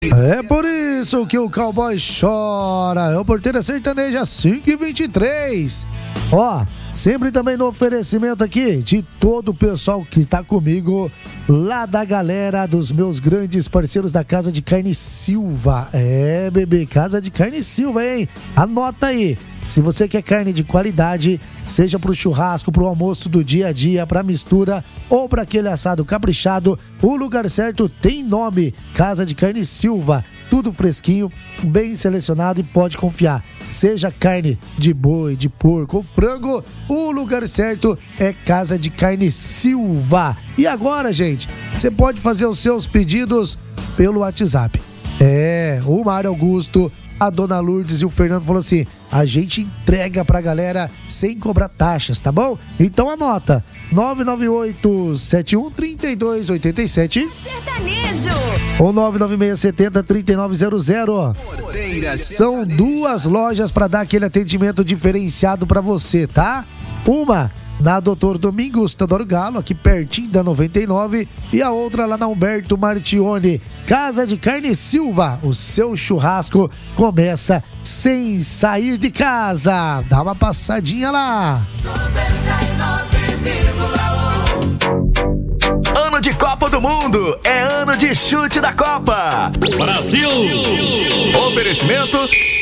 É por isso que o cowboy chora. É o Porteira Sertaneja 5h23. Ó, sempre também no oferecimento aqui de todo o pessoal que tá comigo, lá da galera dos meus grandes parceiros da Casa de Carne Silva. É, bebê, Casa de Carne Silva, hein? Anota aí. Se você quer carne de qualidade, seja pro churrasco, pro almoço do dia a dia, pra mistura ou pra aquele assado caprichado, o lugar certo tem nome: Casa de Carne Silva. Tudo fresquinho, bem selecionado e pode confiar. Seja carne de boi, de porco ou frango, o lugar certo é Casa de Carne Silva. E agora, gente, você pode fazer os seus pedidos pelo WhatsApp. O Mário Augusto, a Dona Lourdes e o Fernando falou assim: a gente entrega pra galera sem cobrar taxas, tá bom? Então anota: 998-713287 Sertanejo ou 99670-3900. São duas lojas pra dar aquele atendimento diferenciado pra você, tá? Uma na Doutor Domingos Teodoro Galo, aqui pertinho da 99, e a outra lá na Humberto Martione. Casa de Carne Silva, o seu churrasco começa sem sair de casa. Dá uma passadinha lá. 99,1. Ano de Copa do Mundo é ano de chute da Copa. Brasil! Oferecimento